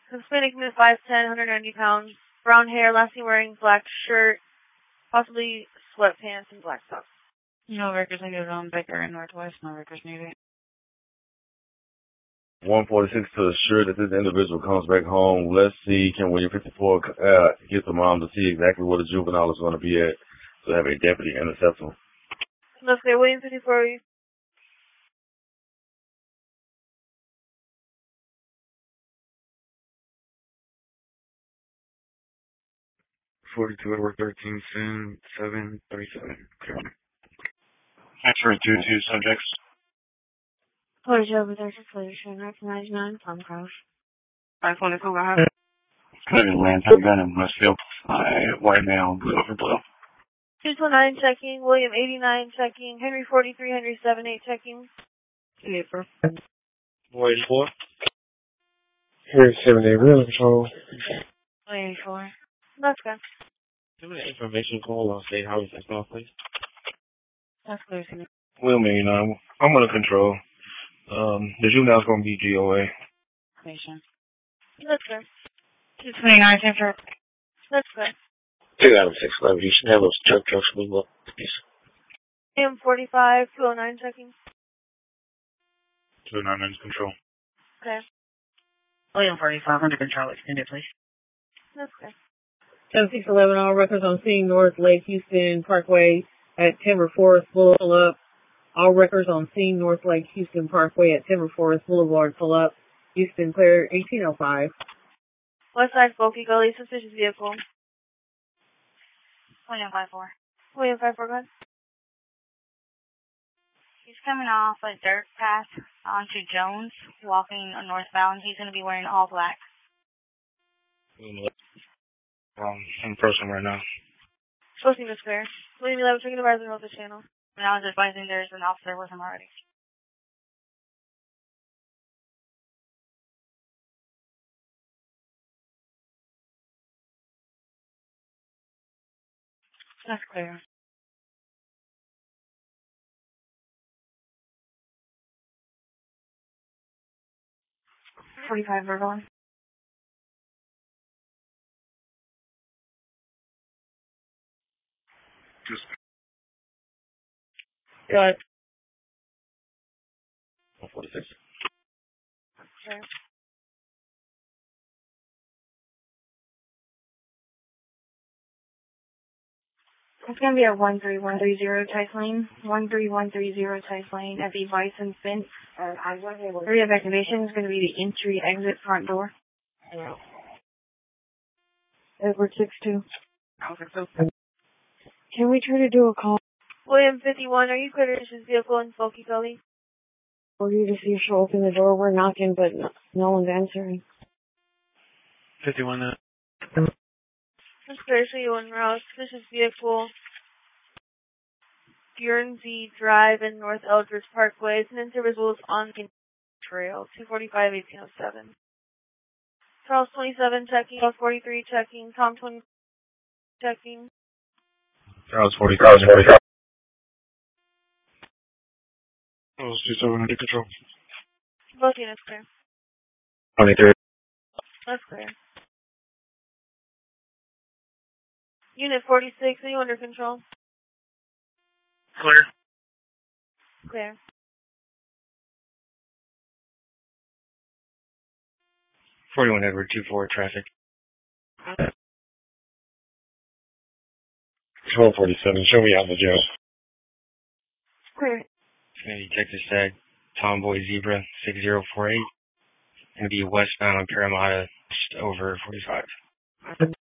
Hispanic mid 5'10", 190 pounds, brown hair, last seen wearing black shirt, possibly sweatpants and black socks. No records needed on Baker and Northwest. No records needed. 146 to assure that this individual comes back home. Let's see, can William 54 get the mom to see exactly where the juvenile is going to be at to have a deputy intercept him? Let's say William 54. 42 Edward 13, Sin 737. X-ray 2 subjects. 42 over 36, recognize 9, Tom Crouch. 522, go ahead. Could have Lanton gun in Westfield. White male, blue over blue. 229 checking, William 89 checking, Henry 43, Henry 78 checking. Neighbor. 184. Here 78, real control. 184. That's good. Give me an information call on State House and stuff, please. That's clear to me. William 89, I'm under control. The juvenile's going to be GOA. Patient. That's good. 229, Central. That's good. 2 out of 611, you should have those trucks move up, please. William 45, 209 checking. 299 is control. Okay. William 45, under control. Extended, please. That's good. 7611, all records on scene North Lake Houston Parkway at Timber Forest Boulevard, pull up. All records on scene North Lake Houston Parkway at Timber Forest Boulevard, pull up. Houston clear 1805. West side, Bulky Gully, suspicious vehicle. William 54. William 54, go ahead. He's coming off a dirt path onto Jones, walking northbound. He's going to be wearing all black. In person right now. Posting is clear. William 11, checking the rise and road the channel. And I was advising there's an officer with him already. That's clear. $45 Virgo. Got it. 146. Okay. It's going to be a 13130 type lane. 13130 type lane at the Bison Fence. Area of activation is going to be the entry exit front door. Yeah. Edward 62. Okay. Can we try to do a call? William 51, are you clear to this vehicle in Bulky Gully? For you to see if she'll open the door. We're knocking, but no one's answering. 51, Just clear, show you on route. Suspicious vehicle. Guernsey Drive and North Eldridge Parkway. Incident visuals on Trail. 245, 1807. Charles 27 checking. Charles 43 checking. Tom 20 checking. Charles 43. Charles 27 under control. Both units clear. 23. That's clear. Unit 46, are you under control? Clear. Clear. $41 Edward 24 traffic. 1247. Show me out the jail. Clear. Detective said Tomboy Zebra 6048. Gonna be westbound on Parramatta, just over 45.